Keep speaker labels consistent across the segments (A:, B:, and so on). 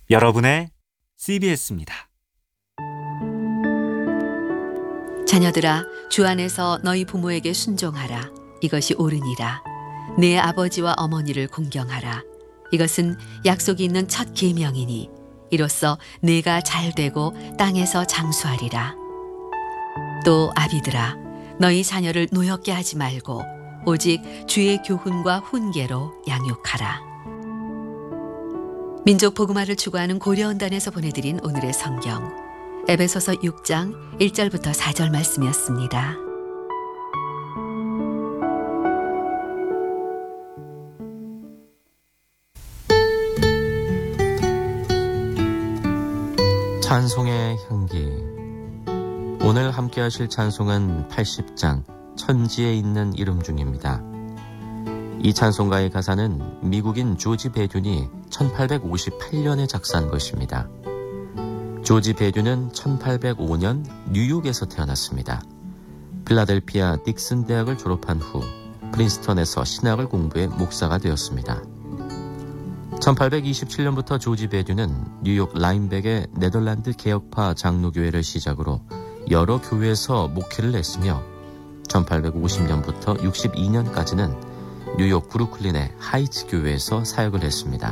A: 여러분의 CBS입니다.
B: 자녀들아, 주 안에서 너희 부모에게 순종하라. 이것이 옳으니라. 내 아버지와 어머니를 공경하라. 이것은 약속이 있는 첫 계명이니 이로써 내가 잘되고 땅에서 장수하리라. 또 아비들아, 너희 자녀를 노엽게 하지 말고 오직 주의 교훈과 훈계로 양육하라. 민족 복음화를 추구하는 고려원단에서 보내드린 오늘의 성경, 에베소서 6장 1절부터 4절 말씀이었습니다.
C: 찬송의 향기. 오늘 함께 하실 찬송은 80장 천지에 있는 이름 중입니다. 이 찬송가의 가사는 미국인 조지 배듐이 1858년에 작사한 것입니다. 조지 배듐은 1805년 뉴욕에서 태어났습니다. 필라델피아 딕슨 대학을 졸업한 후 프린스턴에서 신학을 공부해 목사가 되었습니다. 1827년부터 조지 배듐은 뉴욕 라인백의 네덜란드 개혁파 장로교회를 시작으로 여러 교회에서 목회를 했으며 1850년부터 62년까지는 뉴욕 브루클린의 하이츠 교회에서 사역을 했습니다.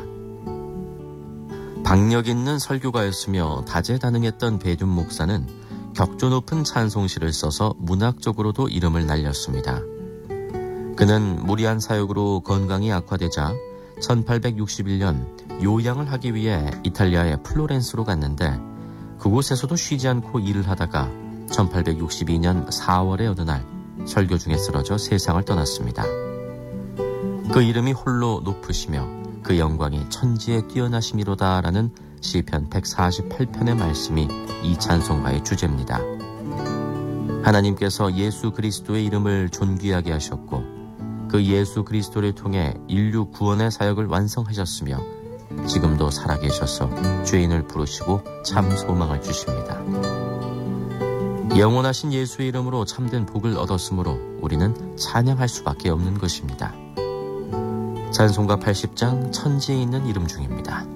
C: 박력 있는 설교가였으며 다재다능했던 배듐 목사는 격조 높은 찬송시를 써서 문학적으로도 이름을 날렸습니다. 그는 무리한 사역으로 건강이 악화되자 1861년 요양을 하기 위해 이탈리아의 플로렌스로 갔는데 그곳에서도 쉬지 않고 일을 하다가 1862년 4월의 어느 날 설교 중에 쓰러져 세상을 떠났습니다. 그 이름이 홀로 높으시며 그 영광이 천지에 뛰어나심이로다 라는 시편 148편의 말씀이 이 찬송가의 주제입니다. 하나님께서 예수 그리스도의 이름을 존귀하게 하셨고 그 예수 그리스도를 통해 인류 구원의 사역을 완성하셨으며 지금도 살아계셔서 죄인을 부르시고 참 소망을 주십니다. 영원하신 예수의 이름으로 참된 복을 얻었으므로 우리는 찬양할 수밖에 없는 것입니다. 찬송가 80장 천지에 있는 이름 중입니다.